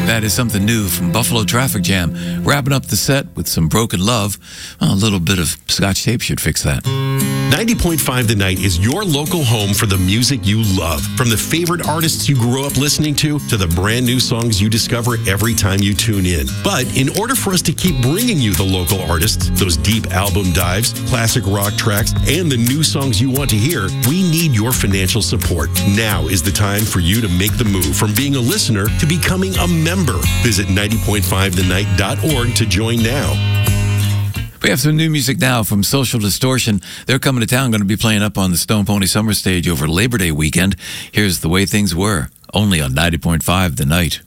That is something new from Buffalo Traffic Jam. Wrapping up the set with some Broken Love. Well, a little bit of Scotch tape should fix that. 90.5 The Night is your local home for the music you love. From the favorite artists you grew up listening to the brand new songs you discover every time you tune in. But in order for us to keep bringing you the local artists, those deep album dives, classic rock tracks, and the new songs you want to hear, we need your financial support. Now is the time for you to make the move from being a listener to becoming a member. Visit 90.5thennight.org to join now. We have some new music now from Social Distortion. They're coming to town, going to be playing up on the Stone Pony Summer Stage over Labor Day weekend. Here's The Way Things Were, only on 90.5 The Night.